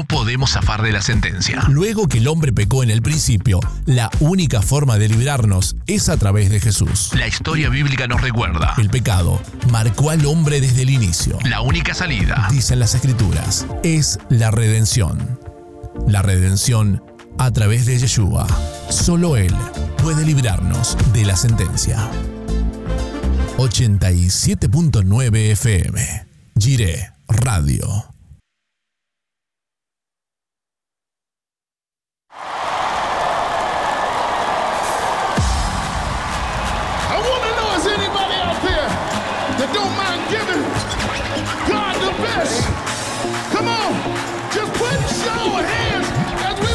no podemos zafar de la sentencia. Luego que el hombre pecó en el principio, la única forma de librarnos es a través de Jesús. La historia bíblica nos recuerda. El pecado marcó al hombre desde el inicio. La única salida, dicen las Escrituras, es la redención. La redención a través de Yeshua. Solo Él puede librarnos de la sentencia. 87.9 FM. Jireh Radio.